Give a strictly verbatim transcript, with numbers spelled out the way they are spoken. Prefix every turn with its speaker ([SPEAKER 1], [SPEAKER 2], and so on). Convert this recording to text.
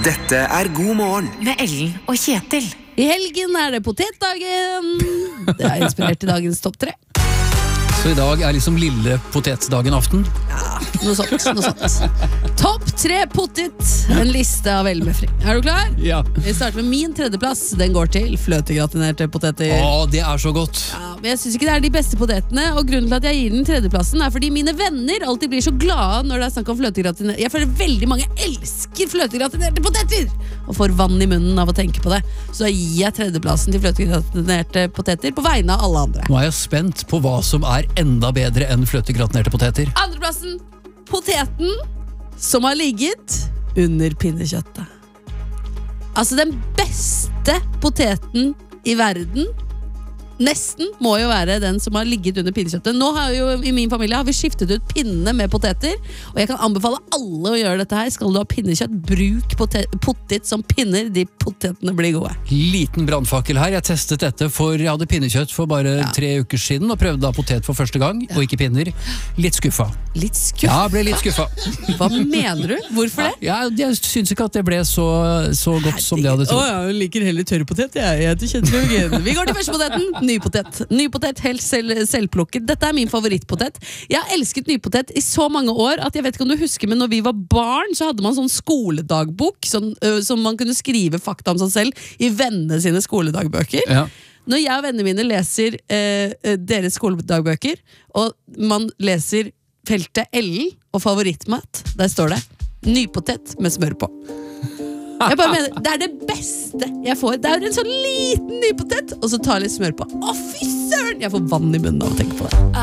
[SPEAKER 1] Dette er God morgen
[SPEAKER 2] med Ellen og Kjetil.
[SPEAKER 3] I helgen er det potetdagen. Det er inspirert til dagens topp tre.
[SPEAKER 4] Så i dag er liksom lille potetdagen aften.
[SPEAKER 3] Ja, noe sånt, noe sånt. Topp tre potet. En liste av velmefri. Er du klar?
[SPEAKER 4] Ja.
[SPEAKER 3] Vi starter med min tredjeplass. Den går til fløtegratinerte poteter.
[SPEAKER 4] Å, det er så godt.
[SPEAKER 3] Ja, men jeg synes ikke det er de beste potetene. Og grunnen til at jeg gir den tredjeplassen er fordi mine venner alltid blir så glade når det er snakk om fløtegratinerte. Jeg føler veldig mange elsker fløtegratinerte poteter og får vann i munnen av å tenke på det. Så da gir jeg tredjeplassen til fløtegratinerte poteter på vegne av alle andre.
[SPEAKER 4] Nå er jeg spent på hva som er enda bedre enn fløtegratinerte poteter.
[SPEAKER 3] Andreplassen, poteten som har ligget under pinnekjøttet. Altså den beste poteten i verden, nesten, må jo være den som har ligget under pinnekjøttet. Nå har jo i min familie har vi skiftet ut pinnene med poteter, og jeg kan anbefale alle å gjøre dette her. Skal du ha pinnekjøtt, bruk potet, potet som pinner, de potetene blir gode.
[SPEAKER 4] Liten brannfakkel her. Jeg testet dette, for jeg hadde pinnekjøtt for bare ja. tre uker siden, og prøvde da potet for første gang, ja. og ikke pinner. Litt skuffa.
[SPEAKER 3] Litt skuffa?
[SPEAKER 4] Ja, ble litt skuffa.
[SPEAKER 3] Hva mener du? Hvorfor det?
[SPEAKER 4] Ja, jeg synes ikke at det ble så, så godt som det hadde trodd.
[SPEAKER 3] Å ja, jeg liker heller tørre potet, jeg. Jeg heter Kjetil Eugen. Vi går til første poteten. Nypotet. Nypotet, helt selv, selvplukket. Dette er min favorittpotet. Jeg har elsket nypotet i så mange år at jeg vet ikke om du husker, men når vi var barn, så hadde man sånn skoledagbok sånn, uh, som man kunne skrive fakta om seg selv i vennene sine skoledagbøker. Ja. Når jeg og vennene mine leser uh, deres skoledagbøker, og man leser feltet Ellen og favorittmat, der står det nypotet med smør på. Jeg bare mener, det er det beste jeg får. Det er en sånn liten nypotet, og så tar jeg litt smør på. Å, fy søren! Jeg får vann i munnen av å tenke på det.